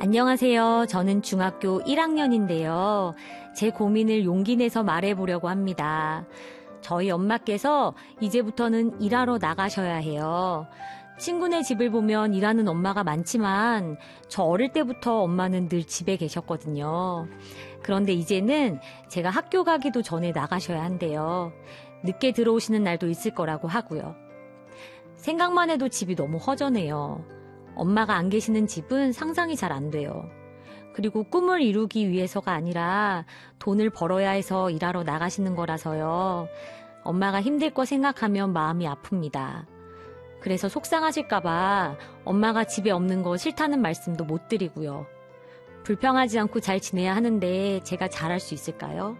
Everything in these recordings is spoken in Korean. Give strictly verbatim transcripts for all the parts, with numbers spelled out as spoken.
안녕하세요. 저는 중학교 일 학년인데요. 제 고민을 용기 내서 말해보려고 합니다. 저희 엄마께서 이제부터는 일하러 나가셔야 해요. 친구네 집을 보면 일하는 엄마가 많지만 저 어릴 때부터 엄마는 늘 집에 계셨거든요. 그런데 이제는 제가 학교 가기도 전에 나가셔야 한대요. 늦게 들어오시는 날도 있을 거라고 하고요. 생각만 해도 집이 너무 허전해요. 엄마가 안 계시는 집은 상상이 잘 안 돼요. 그리고 꿈을 이루기 위해서가 아니라 돈을 벌어야 해서 일하러 나가시는 거라서요. 엄마가 힘들 거 생각하면 마음이 아픕니다. 그래서 속상하실까봐 엄마가 집에 없는 거 싫다는 말씀도 못 드리고요. 불평하지 않고 잘 지내야 하는데 제가 잘할 수 있을까요?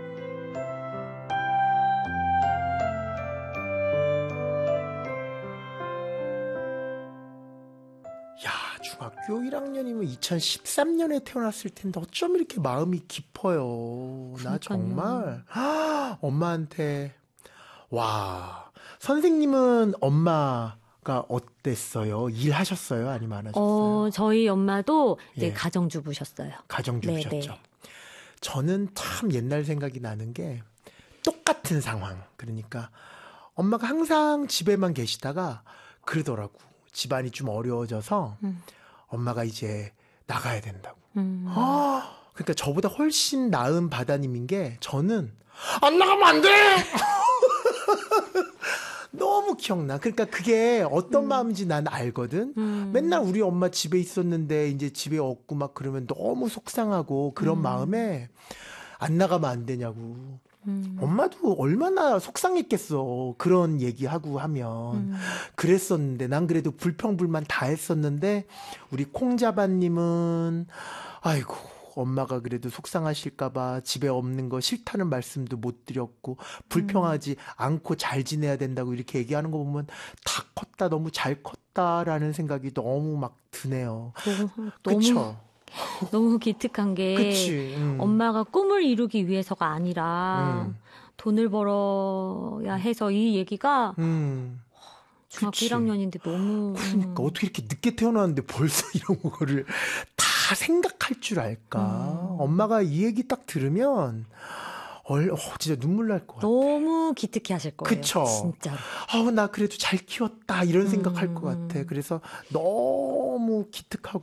야, 중학교 일 학년이면 이천십삼 년에 태어났을 텐데 어쩜 이렇게 마음이 깊어요. 나 정말 아, 엄마한테 와, 선생님은 엄마가 어땠어요? 일하셨어요? 아니면 안 하셨어요? 어, 저희 엄마도 이제 예. 가정주부셨어요. 가정주부셨죠. 네네. 저는 참 옛날 생각이 나는 게 똑같은 상황. 그러니까 엄마가 항상 집에만 계시다가 그러더라고. 집안이 좀 어려워져서 음. 엄마가 이제 나가야 된다고. 음. 아, 그러니까 저보다 훨씬 나은 바다님인 게 저는 안 나가면 안 돼! 너무 기억나. 그러니까 그게 어떤 음. 마음인지 난 알거든. 음. 맨날 우리 엄마 집에 있었는데 이제 집에 없고 막 그러면 너무 속상하고 그런 음. 마음에 안 나가면 안 되냐고. 음. 엄마도 얼마나 속상했겠어. 그런 얘기하고 하면. 음. 그랬었는데 난 그래도 불평불만 다 했었는데 우리 콩자반님은 아이고 엄마가 그래도 속상하실까봐 집에 없는 거 싫다는 말씀도 못 드렸고 불평하지 음. 않고 잘 지내야 된다고 이렇게 얘기하는 거 보면 다 컸다 너무 잘 컸다라는 생각이 너무 막 드네요. 너무, 그쵸? 너무, 너무 기특한 게 그치, 음. 엄마가 꿈을 이루기 위해서가 아니라 음. 돈을 벌어야 해서 이 얘기가 음. 중학교 그치. 일 학년인데 너무 그러니까 어떻게 이렇게 늦게 태어났는데 벌써 이런 거를 다 생각할 줄 알까. 음. 엄마가 이 얘기 딱 들으면 얼, 어, 진짜 눈물 날 것 같아. 너무 기특해 하실 거예요. 그쵸. 진짜로. 아, 나 그래도 잘 키웠다 이런 생각할 음. 것 같아. 그래서 너무 기특하고